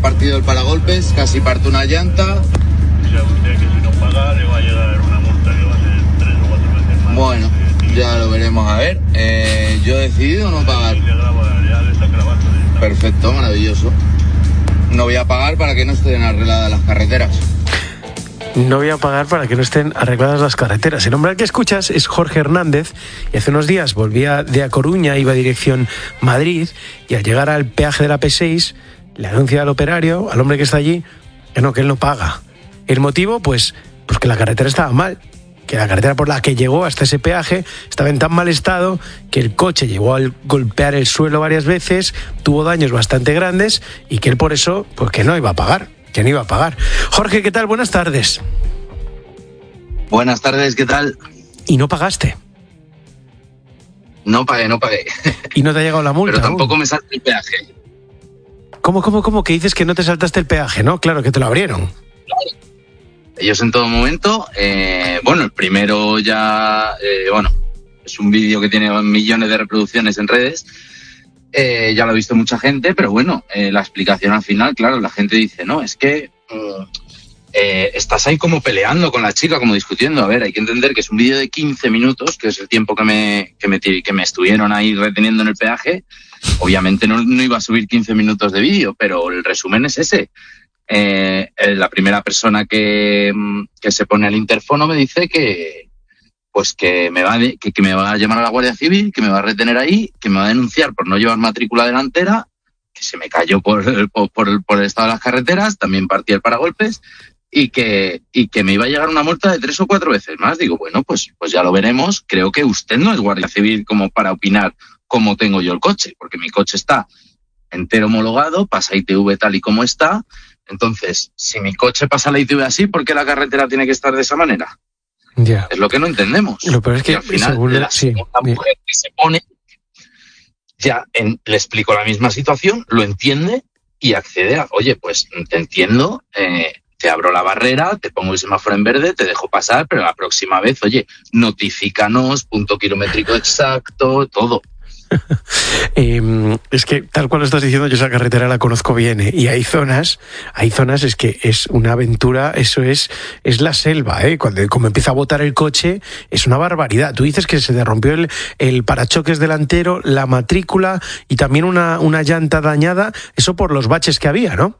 partido el paragolpes, casi parto una llanta. Mira usted que si no paga le va a llegar una multa que va a ser 3 o 4 veces más. Bueno, ya lo veremos a ver. Yo he decidido no pagar. Ya le está grabando. Perfecto, maravilloso. No voy a pagar para que no estén arregladas las carreteras. No voy a pagar para que no estén arregladas las carreteras. El hombre al que escuchas es Jorge Hernández y hace unos días volvía de A Coruña, iba dirección Madrid y al llegar al peaje de la P6 le anuncia al operario, al hombre que está allí, que él no paga. El motivo, pues que la carretera estaba mal, que la carretera por la que llegó hasta ese peaje estaba en tan mal estado que el coche llegó a golpear el suelo varias veces, tuvo daños bastante grandes y que él por eso, pues que no iba a pagar. Que no iba a pagar. Jorge, ¿qué tal? Buenas tardes. Buenas tardes, ¿qué tal? ¿Y no pagaste? No pagué. ¿Y no te ha llegado la multa? Pero tampoco me salté el peaje. ¿Cómo? Que dices que no te saltaste el peaje, ¿no? Claro, que te lo abrieron. Claro. Ellos en todo momento, el primero ya, es un vídeo que tiene millones de reproducciones en redes. Ya lo ha visto mucha gente, pero la explicación al final, claro, la gente dice, no, es que estás ahí como peleando con la chica, como discutiendo. A ver, hay que entender que es un vídeo de 15 minutos, que es el tiempo que me estuvieron ahí reteniendo en el peaje. Obviamente no iba a subir 15 minutos de vídeo, pero el resumen es ese. La primera persona que se pone al interfono me dice que me va a llamar a la Guardia Civil, que me va a retener ahí, que me va a denunciar por no llevar matrícula delantera, que se me cayó por el estado de las carreteras, también partí el paragolpes y que me iba a llegar una multa de 3 o 4 veces más. Digo, pues ya lo veremos. Creo que usted no es Guardia Civil como para opinar cómo tengo yo el coche, porque mi coche está entero homologado, pasa ITV tal y como está. Entonces, si mi coche pasa la ITV así, ¿por qué la carretera tiene que estar de esa manera? Yeah. Es lo que no entendemos. Lo peor es que al final la segunda mujer que se pone le explico la misma situación, lo entiende y accede a, oye, pues te entiendo, te abro la barrera, te pongo el semáforo en verde, te dejo pasar, pero la próxima vez, oye, notifícanos, punto kilométrico exacto, todo. Es que tal cual lo estás diciendo, yo esa carretera la conozco bien, y hay zonas es que es una aventura, eso es la selva, como empieza a botar el coche es una barbaridad. Tú dices que se te rompió el parachoques delantero, la matrícula y también una llanta dañada, eso por los baches que había, ¿no?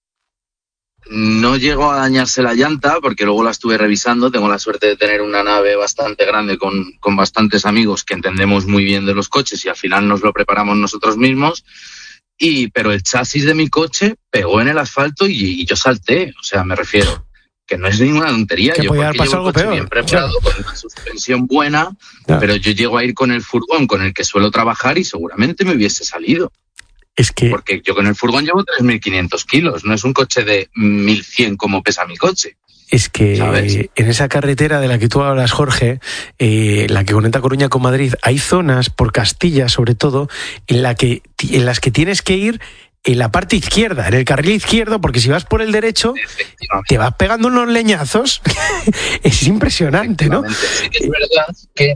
No llegó a dañarse la llanta porque luego la estuve revisando. Tengo la suerte de tener una nave bastante grande con bastantes amigos que entendemos muy bien de los coches y al final nos lo preparamos nosotros mismos. Pero el chasis de mi coche pegó en el asfalto y yo salté. O sea, me refiero que no es ninguna tontería. Que yo podía haber pasado algo peor. Bien preparado, claro, con una suspensión buena, claro. Pero yo llego a ir con el furgón con el que suelo trabajar y seguramente me hubiese salido. Es que... Porque yo con el furgón llevo 3.500 kilos, no es un coche de 1.100 como pesa mi coche. Es que, ¿sabes? En esa carretera de la que tú hablas, Jorge, la que conecta Coruña con Madrid, hay zonas, por Castilla sobre todo, en las que tienes que ir en la parte izquierda, en el carril izquierdo, porque si vas por el derecho te vas pegando unos leñazos. Es impresionante, ¿no? Sí que es verdad que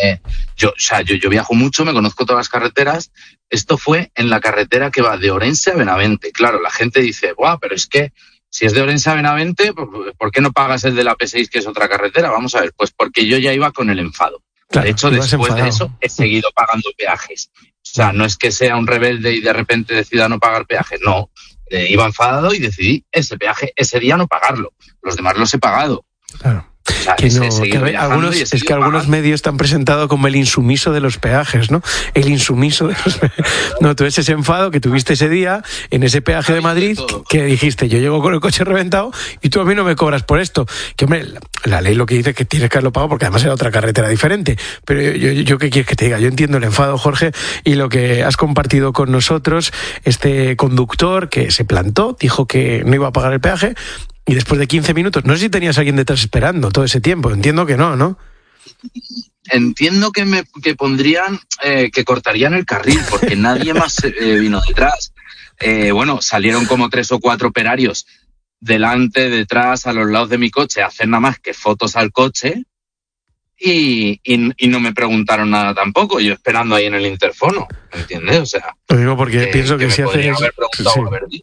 yo viajo mucho, me conozco todas las carreteras. Esto fue en la carretera que va de Orense a Benavente. Claro, la gente dice, ¡buah! Pero es que si es de Orense a Benavente, ¿por qué no pagas el de la P6, que es otra carretera? Vamos a ver, pues porque yo ya iba con el enfado. Claro, de hecho, después de eso he seguido pagando peajes. O sea, no es que sea un rebelde y de repente decida no pagar peajes, no. Iba enfadado y decidí ese peaje, ese día no pagarlo. Los demás los he pagado. Claro. O sea, algunos medios están presentados como el insumiso de los peajes, ¿no? El insumiso de los peajes. No, tú ese enfado que tuviste ese día en ese peaje de Madrid, que dijiste, yo llego con el coche reventado y tú a mí no me cobras por esto. Que hombre, la ley lo que dice es que tienes que haberlo pagado porque además era otra carretera diferente. Pero yo ¿qué quieres que te diga? Yo entiendo el enfado, Jorge, y lo que has compartido con nosotros, este conductor que se plantó, dijo que no iba a pagar el peaje. Y después de 15 minutos, no sé si tenías a alguien detrás esperando todo ese tiempo, entiendo que no, ¿no? Entiendo que pondrían, que cortarían el carril, porque nadie más vino detrás. Salieron como 3 o 4 operarios delante, detrás, a los lados de mi coche, a hacer nada más que fotos al coche y no me preguntaron nada tampoco, yo esperando ahí en el interfono, ¿me entiendes? O sea, lo digo porque pienso que si haces... haber preguntado, sí. Haber dicho.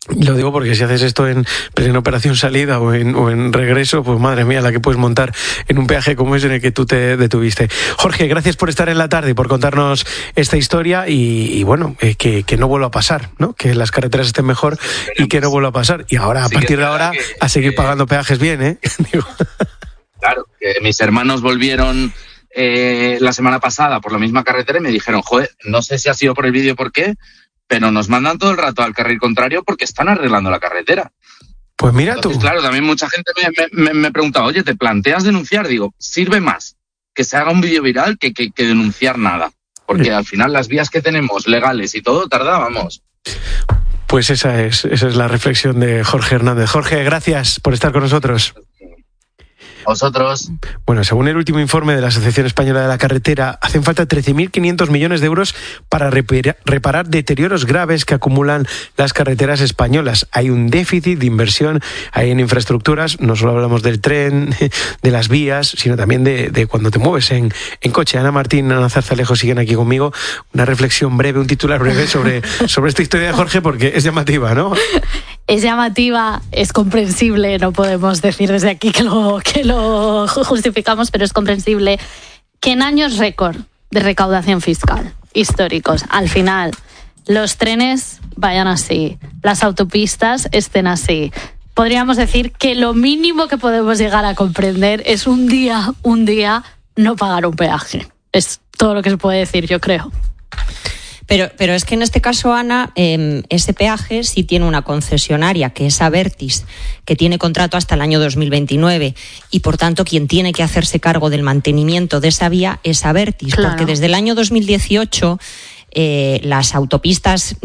Lo digo porque si haces esto en plena operación salida o en regreso, pues madre mía, la que puedes montar en un peaje como ese en el que tú te detuviste. Jorge, gracias por estar en la tarde y por contarnos esta historia y bueno, que no vuelva a pasar, ¿no? Que las carreteras estén mejor y que no vuelva a pasar. Y ahora, a partir de ahora, a seguir pagando peajes bien, ¿eh? Claro, que mis hermanos volvieron la semana pasada por la misma carretera y me dijeron, joder, no sé si ha sido por el vídeo o por qué, pero nos mandan todo el rato al carril contrario porque están arreglando la carretera. Pues mira. Entonces, tú. Claro, también mucha gente me pregunta, oye, ¿te planteas denunciar? Digo, sirve más que se haga un vídeo viral que denunciar nada. Porque al final las vías que tenemos legales y todo tardábamos. Pues esa es la reflexión de Jorge Hernández. Jorge, gracias por estar con nosotros. Vosotros. Bueno, según el último informe de la Asociación Española de la Carretera, hacen falta 13.500 millones de euros para reparar deterioros graves que acumulan las carreteras españolas. Hay un déficit de inversión ahí en infraestructuras. No solo hablamos del tren, de las vías, sino también de cuando te mueves en coche. Ana Martín, Ana Zarzalejo siguen aquí conmigo. Una reflexión breve, un titular breve sobre esta historia de Jorge, porque es llamativa, ¿no? Es llamativa, es comprensible, no podemos decir desde aquí que lo justificamos, pero es comprensible que en años récord de recaudación fiscal históricos, al final, los trenes vayan así, las autopistas estén así. Podríamos decir que lo mínimo que podemos llegar a comprender es un día no pagar un peaje. Es todo lo que se puede decir, yo creo. Pero es que en este caso, Ana, ese peaje sí tiene una concesionaria, que es Abertis, que tiene contrato hasta el año 2029 y, por tanto, quien tiene que hacerse cargo del mantenimiento de esa vía es Abertis, claro. Porque desde el año 2018 las autopistas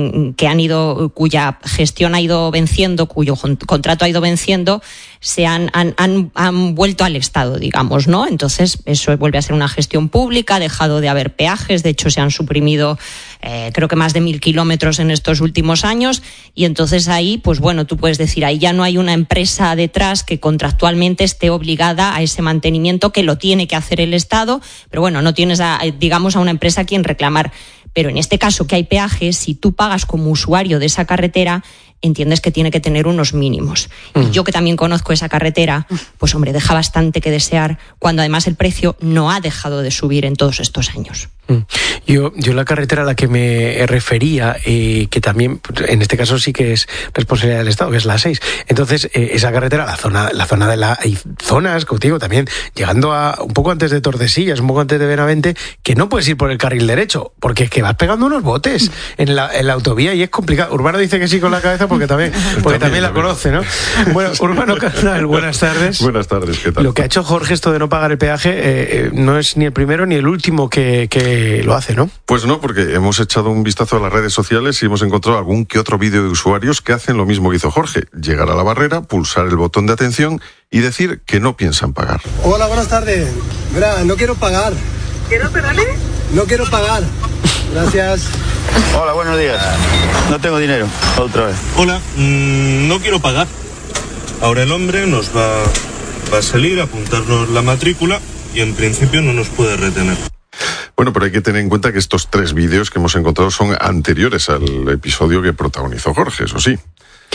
cuya gestión ha ido venciendo, cuyo contrato ha ido venciendo, se han vuelto al Estado, digamos, ¿no? Entonces, eso vuelve a ser una gestión pública, ha dejado de haber peajes, de hecho se han suprimido creo que más de 1.000 kilómetros en estos últimos años, y entonces ahí, pues bueno, tú puedes decir, ahí ya no hay una empresa detrás que contractualmente esté obligada a ese mantenimiento que lo tiene que hacer el Estado, pero bueno, no tienes a una empresa a quien reclamar. Pero en este caso que hay peajes, si tú pagas como usuario de esa carretera, entiendes que tiene que tener unos mínimos. Y yo, que también conozco esa carretera, pues hombre, deja bastante que desear, cuando además el precio no ha dejado de subir en todos estos años. Yo la carretera a la que me refería, que también en este caso sí que es responsabilidad del Estado, que es la 6. Entonces, esa carretera, la zona de la... Hay zonas, como te digo, también llegando a un poco antes de Tordesillas, un poco antes de Benavente, que no puedes ir por el carril derecho, porque es que vas pegando unos botes en la autovía y es complicado. Urbano dice que sí con la cabeza porque también la conoce, ¿no? Bueno, Urbano Carnal, buenas tardes. Buenas tardes, ¿qué tal? Lo que ha hecho Jorge, esto de no pagar el peaje, no es ni el primero ni el último que lo hace, ¿no? Pues no, porque hemos echado un vistazo a las redes sociales y hemos encontrado algún que otro vídeo de usuarios que hacen lo mismo que hizo Jorge: llegar a la barrera, pulsar el botón de atención y decir que no piensan pagar. Hola, buenas tardes. Mira, no quiero pagar. ¿Que no, perdone? No quiero pagar. Gracias. Hola, buenos días. No tengo dinero. Otra vez. Hola, no quiero pagar. Ahora el hombre nos va a salir a apuntarnos la matrícula y en principio no nos puede retener. Bueno, pero hay que tener en cuenta que estos 3 vídeos que hemos encontrado son anteriores al episodio que protagonizó Jorge, eso sí.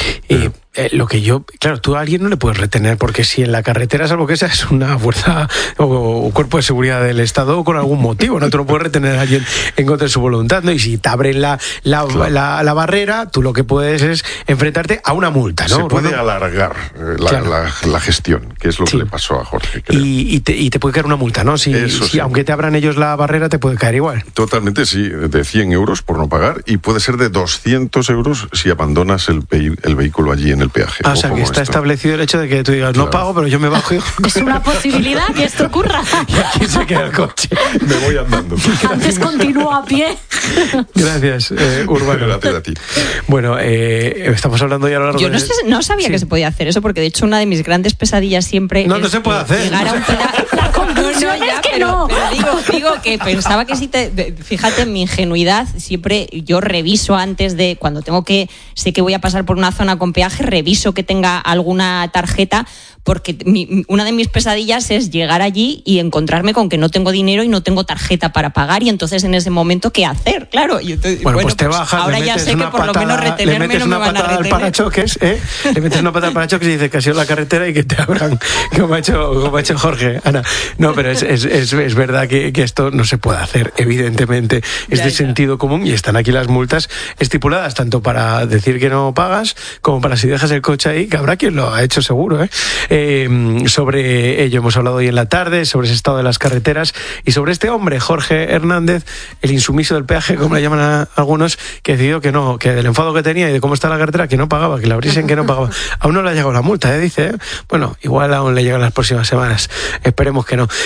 Lo que claro, tú a alguien no le puedes retener, porque si en la carretera, salvo que esa es una fuerza o cuerpo de seguridad del Estado, con algún motivo, no te lo puedes retener a alguien en contra de su voluntad, ¿no? Y si te abren la barrera, tú lo que puedes es enfrentarte a una multa, ¿no? Se puede alargar la gestión, que es lo que le pasó a Jorge, creo. Y te puede caer una multa, ¿no? Si aunque te abran ellos la barrera, te puede caer igual. Totalmente, sí, de 100 euros por no pagar, y puede ser de 200 euros si abandonas el vehículo allí en el peaje. O sea, que está establecido el hecho de que tú digas, no pago, pero yo me bajo. Es una posibilidad que esto ocurra. Y aquí se queda el coche. Me voy andando. Antes continúo a pie. Gracias, Urbano. Gracias a ti. Bueno, estamos hablando ya a lo largo Yo no sabía que se podía hacer eso, porque de hecho una de mis grandes pesadillas siempre no se puede hacer. Llegar a un La conclusión es que no. Pero digo que pensaba que sí. Fíjate, en mi ingenuidad, siempre yo reviso antes de, cuando sé que voy a pasar por una zona con peaje, reviso que tenga alguna tarjeta, porque una de mis pesadillas es llegar allí y encontrarme con que no tengo dinero y no tengo tarjeta para pagar, y entonces en ese momento, ¿qué hacer? Claro. Y entonces, bueno, pues te bajas, ahora ya sé que por lo menos retenerme no me van a retener. Al parachoques, le metes una patada al parachoques y dices que ha sido la carretera y que te abran, como ha hecho Jorge, Ana. No, pero es verdad que esto no se puede hacer, evidentemente. Es de sentido común, y están aquí las multas estipuladas, tanto para decir que no pagas, como para si dejas el coche ahí, que habrá quien lo ha hecho seguro. Sobre ello hemos hablado hoy en la tarde, sobre ese estado de las carreteras y sobre este hombre, Jorge Hernández, el insumiso del peaje, como le llaman a algunos, que decidió que no, que del enfado que tenía y de cómo está la carretera, que no pagaba, que le abriesen, que no pagaba. Aún no le ha llegado la multa, dice. Bueno, igual aún le llegan las próximas semanas. Esperemos que no.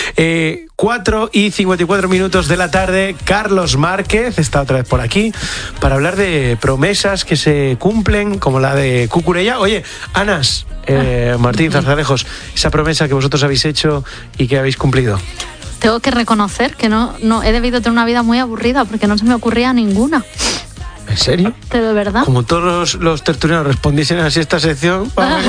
4:54 de la tarde, Carlos Márquez está otra vez por aquí para hablar de promesas que se cumplen, como la de Cucurella. Oye, Anas, Martín Zarzalejos, esa promesa que vosotros habéis hecho y que habéis cumplido. Tengo que reconocer que no he debido tener una vida muy aburrida, porque no se me ocurría ninguna. ¿En serio? ¿De verdad? Como todos los tertulianos respondiesen así esta sección,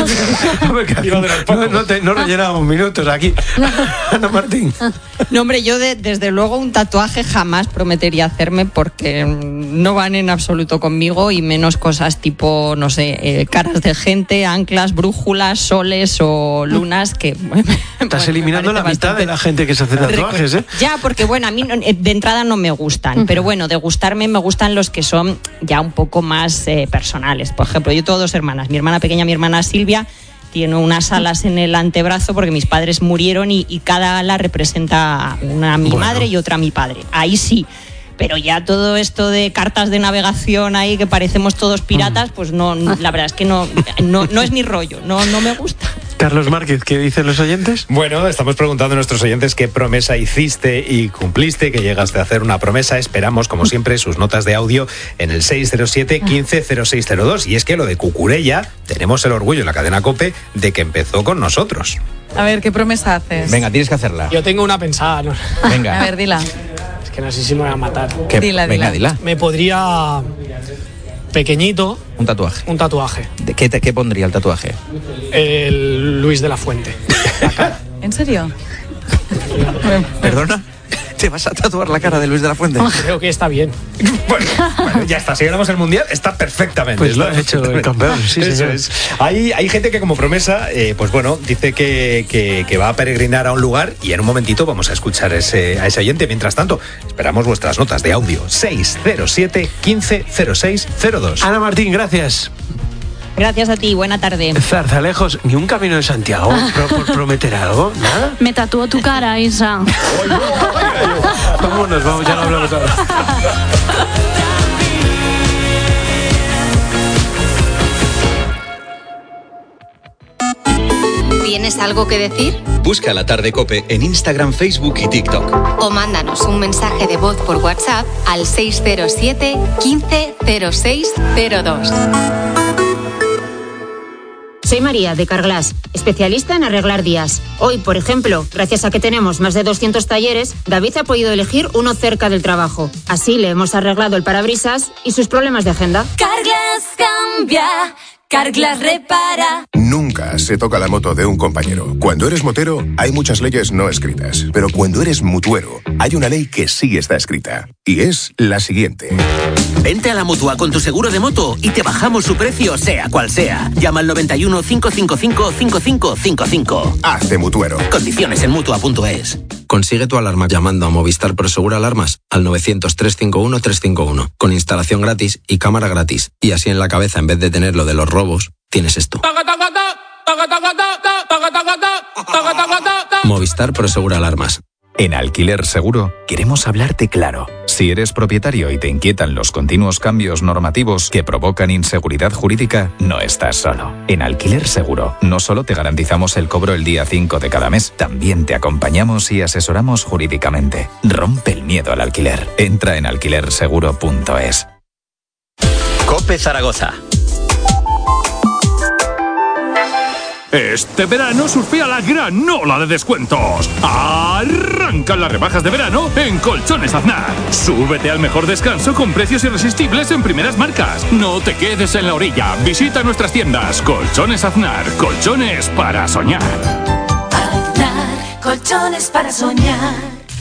no rellenábamos minutos aquí. Ana Martín. No, hombre, yo desde luego un tatuaje jamás prometería hacerme, porque no van en absoluto conmigo, y menos cosas tipo, no sé, caras de gente, anclas, brújulas, soles o lunas, que... Estás eliminando la mitad de la gente que se hace tatuajes, ¿eh? Ya, porque bueno, a mí de entrada no me gustan, pero bueno, de gustarme me gustan los que son ya un poco más personales. Por ejemplo, yo tengo 2 hermanas. Mi hermana pequeña, mi hermana Silvia, tiene unas alas en el antebrazo porque mis padres murieron y cada ala representa una a mi madre y otra a mi padre. Ahí sí. Pero ya todo esto de cartas de navegación ahí, que parecemos todos piratas, pues no, la verdad es que no es mi rollo, no me gusta. Carlos Márquez, ¿qué dicen los oyentes? Bueno, estamos preguntando a nuestros oyentes qué promesa hiciste y cumpliste, que llegaste a hacer una promesa. Esperamos, como siempre, sus notas de audio en el 607-150602. Y es que lo de Cucurella, tenemos el orgullo en la cadena COPE de que empezó con nosotros. A ver, ¿qué promesa haces? Venga, tienes que hacerla. Yo tengo una pensada, ¿no? Venga. A ver, dila. Es que no sé si me voy a matar. Dila. Dila. Me podría... pequeñito... Un tatuaje. Un tatuaje. ¿De qué pondría el tatuaje? El Luis de la Fuente. ¿En serio? ¿Perdona? ¿Te vas a tatuar la cara de Luis de la Fuente? Creo que está bien. Bueno, ya está. Si ganamos el Mundial, está perfectamente. Pues lo has hecho el campeón. Sí, eso es. Hay gente que como promesa, pues bueno, dice que va a peregrinar a un lugar, y en un momentito vamos a escuchar a ese oyente. Mientras tanto, esperamos vuestras notas de audio. 607-150602. Ana Martín, gracias. Gracias a ti, buena tarde. Zarzalejos, ni un camino de Santiago por prometer algo, nada. Me tatuó tu cara, Isa. Vámonos, ya lo hablamos ahora. ¿Tienes algo que decir? Busca La Tarde COPE en Instagram, Facebook y TikTok. O mándanos un mensaje de voz por WhatsApp al 607 150602. Soy María, de Carglass, especialista en arreglar días. Hoy, por ejemplo, gracias a que tenemos más de 200 talleres, David ha podido elegir uno cerca del trabajo. Así le hemos arreglado el parabrisas y sus problemas de agenda. Carglass cambia, Carglass repara. Nunca se toca la moto de un compañero. Cuando eres motero, hay muchas leyes no escritas. Pero cuando eres mutuero, hay una ley que sí está escrita. Y es la siguiente. Vente a la Mutua con tu seguro de moto y te bajamos su precio, sea cual sea. Llama al 91 555 5555. Hazte mutuero. Condiciones en Mutua.es. Consigue tu alarma llamando a Movistar Prosegur Alarmas al 900-351-351. Con instalación gratis y cámara gratis. Y así en la cabeza, en vez de tener lo de los robos, tienes esto. Movistar Prosegur Alarmas. En Alquiler Seguro queremos hablarte claro. Si eres propietario y te inquietan los continuos cambios normativos que provocan inseguridad jurídica, no estás solo. En Alquiler Seguro no solo te garantizamos el cobro el día 5 de cada mes, también te acompañamos y asesoramos jurídicamente. Rompe el miedo al alquiler. Entra en alquilerseguro.es. COPE Zaragoza. Este verano surfea la gran ola de descuentos. ¡Ah! Arrancan las rebajas de verano en Colchones Aznar. Súbete al mejor descanso con precios irresistibles en primeras marcas. No te quedes en la orilla. Visita nuestras tiendas. Colchones Aznar. Colchones para soñar. Aznar, colchones para soñar.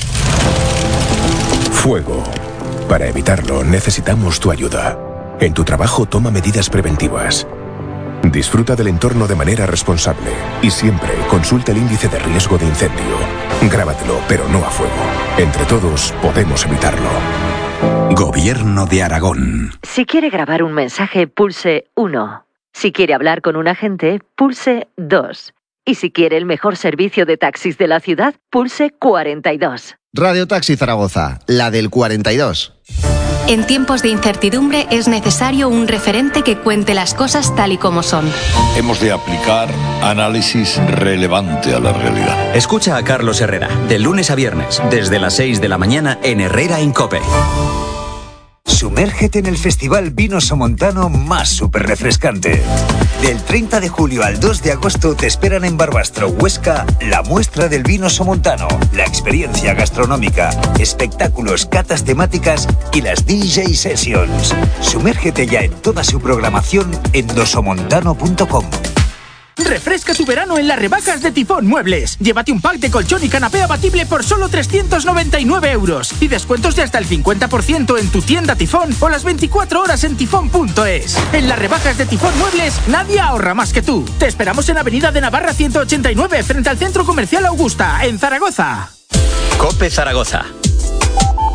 Fuego. Para evitarlo necesitamos tu ayuda. En tu trabajo toma medidas preventivas. Disfruta del entorno de manera responsable y siempre consulta el índice de riesgo de incendio. Grábatelo, pero no a fuego. Entre todos podemos evitarlo. Gobierno de Aragón. Si quiere grabar un mensaje, pulse 1. Si quiere hablar con un agente, pulse 2. Y si quiere el mejor servicio de taxis de la ciudad, pulse 42. Radio Taxi Zaragoza, la del 42. En tiempos de incertidumbre es necesario un referente que cuente las cosas tal y como son. Hemos de aplicar análisis relevante a la realidad. Escucha a Carlos Herrera, de lunes a viernes, desde las 6 de la mañana en Herrera en COPE. Sumérgete en el festival Vino Somontano más súper refrescante. Del 30 de julio al 2 de agosto te esperan en Barbastro, Huesca, la muestra del vino somontano, la experiencia gastronómica, espectáculos, catas temáticas y las DJ Sessions. Sumérgete ya en toda su programación en dosomontano.com. Refresca tu verano en las rebajas de Tifón Muebles. Llévate un pack de colchón y canapé abatible por solo 399 euros. Y descuentos de hasta el 50% en tu tienda Tifón o las 24 horas en tifón.es. En las rebajas de Tifón Muebles, nadie ahorra más que tú. Te esperamos en Avenida de Navarra 189, frente al Centro Comercial Augusta, en Zaragoza. COPE Zaragoza.